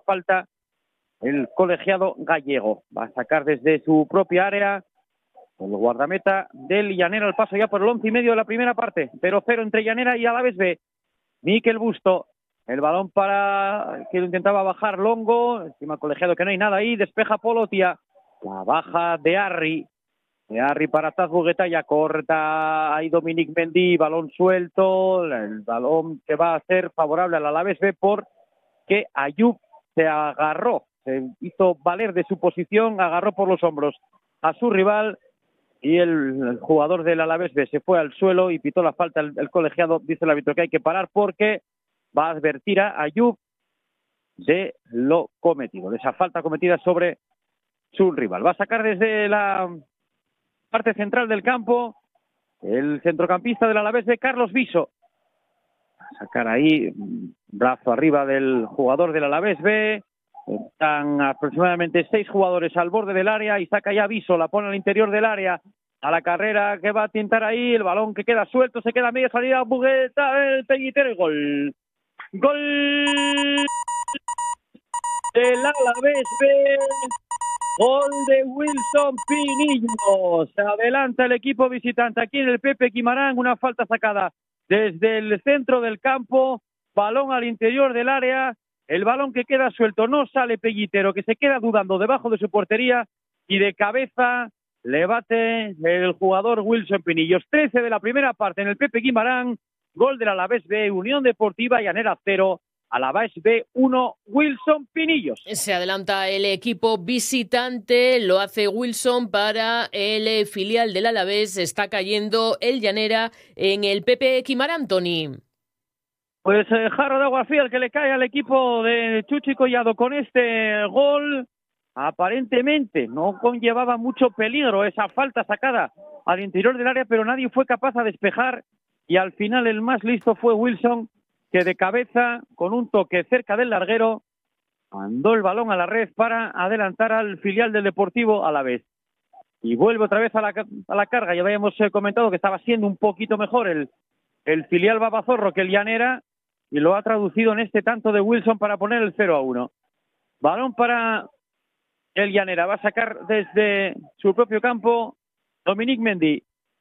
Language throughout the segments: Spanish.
falta el colegiado gallego. Va a sacar desde su propia área el guardameta del Llanera al paso ya por el 11:30 de la primera parte. 0-0 entre Llanera y Alavés B. Mikel Busto. El balón para que lo intentaba bajar Longo. Encima colegiado que no hay nada ahí. Despeja Polotia. La baja de Arri. De Arri para Taz Getaya. Corta ahí Dominic Mendy. Balón suelto. El balón que va a ser favorable al Alavés B porque Ayub se agarró. Se hizo valer de su posición. Agarró por los hombros a su rival. Y el jugador del Alavés B se fue al suelo y pitó la falta. El colegiado dice el árbitro que hay que parar porque va a advertir a Ayub de lo cometido, de esa falta cometida sobre su rival. Va a sacar desde la parte central del campo el centrocampista del Alavés B, Carlos Viso. Va a sacar ahí, brazo arriba del jugador del Alavés B. Están aproximadamente 6 jugadores al borde del área y saca ya Viso, la pone al interior del área, a la carrera que va a tintar ahí, el balón que queda suelto, se queda a media salida, Bugueta, el Peguitero y gol. Gol del Alavés B, gol de Wilson Pinillo. Se adelanta el equipo visitante aquí en el Pepe Guimarán, una falta sacada desde el centro del campo, balón al interior del área. El balón que queda suelto, no sale Peguitero, que se queda dudando debajo de su portería y de cabeza le bate el jugador Wilson Pinillos. 13 de la primera parte en el Pepe Guimarán, gol del Alavés B, Unión Deportiva Llanera 0, Alavés B 1, Wilson Pinillos. Se adelanta el equipo visitante, lo hace Wilson para el filial del Alavés, está cayendo el Llanera en el Pepe Guimarán, Toni. Pues jarro de agua fría el que le cae al equipo de Chuchi Collado con este gol. Aparentemente no conllevaba mucho peligro esa falta sacada al interior del área, pero nadie fue capaz de despejar y al final el más listo fue Wilson, que de cabeza, con un toque cerca del larguero, mandó el balón a la red para adelantar al filial del Deportivo Alavés. Y vuelve otra vez a la carga. Ya habíamos comentado que estaba siendo un poquito mejor el filial Babazorro que el Llanera, y lo ha traducido en este tanto de Wilson para poner el 0-1. Balón para el Llanera. Va a sacar desde su propio campo Dominic Mendy.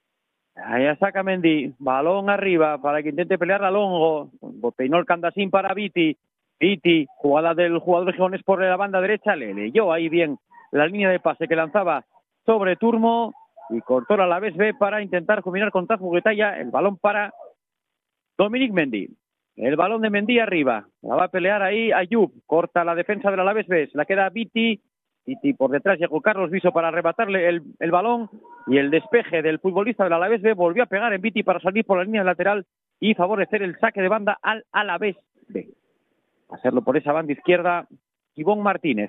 Ahí saca Mendy. Balón arriba para que intente pelear a Longo. Peinó el candasín para Viti. Viti, jugada del jugador gijonés por la banda derecha. Le leyó ahí bien la línea de pase que lanzaba sobre Turmo y cortó a la vez B para intentar combinar con Taz Getaya. El balón para Dominic Mendy. El balón de Mendy arriba. La va a pelear ahí Ayub. Corta la defensa del Alavés B. Se la queda Viti. Viti por detrás llegó Carlos Viso para arrebatarle el balón. Y el despeje del futbolista del Alavés B volvió a pegar en Viti para salir por la línea lateral y favorecer el saque de banda al Alavés B. Hacerlo por esa banda izquierda Ivón Martínez.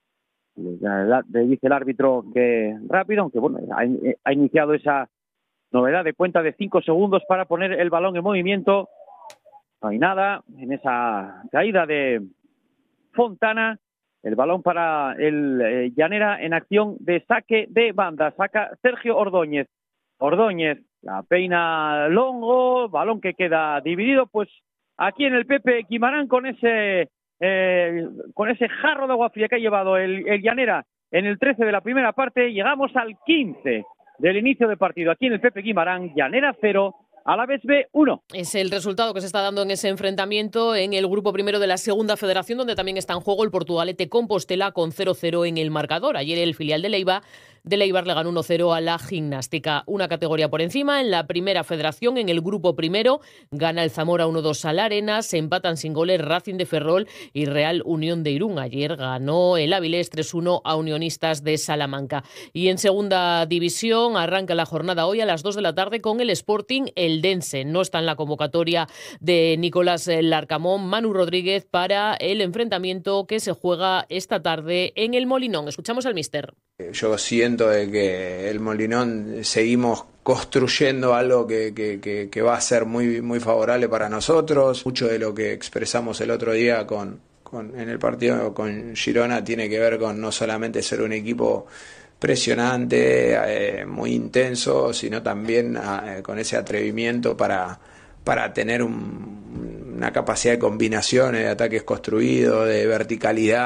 Le dice el árbitro que rápido, aunque bueno, ha iniciado esa novedad de cuenta de 5 segundos para poner el balón en movimiento. No hay nada en esa caída de Fontana. El balón para el Llanera en acción de saque de banda. Saca Sergio Ordóñez. Ordóñez la peina Longo. Balón que queda dividido. Pues aquí en el Pepe Guimarán con ese jarro de agua fría que ha llevado el Llanera en el 13 de la primera parte. Llegamos al 15 del inicio de partido. Aquí en el Pepe Guimarán. Llanera 0. Alavés B 1. Es el resultado que se está dando en ese enfrentamiento en el grupo primero de la segunda federación, donde también está en juego el Portugalete Compostela con 0-0 en el marcador. Ayer el filial de Leibar le ganó 1-0 a la Gimnástica. Una categoría por encima, en la primera federación, en el grupo primero, gana el Zamora 1-2 al Arenas, se empatan sin goles Racing de Ferrol y Real Unión de Irún. Ayer ganó el Avilés 3-1 a Unionistas de Salamanca. Y en segunda división arranca la jornada hoy a las 2 de la tarde con el Sporting Eldense. No está en la convocatoria de Nicolás Larcamón, Manu Rodríguez para el enfrentamiento que se juega esta tarde en el Molinón. Escuchamos al míster. Yo siento de que el Molinón seguimos construyendo algo que va a ser muy, muy favorable para nosotros. Mucho de lo que expresamos el otro día en el partido con Girona tiene que ver con no solamente ser un equipo presionante, muy intenso, sino también con ese atrevimiento para tener una capacidad de combinaciones, de ataques construidos, de verticalidad.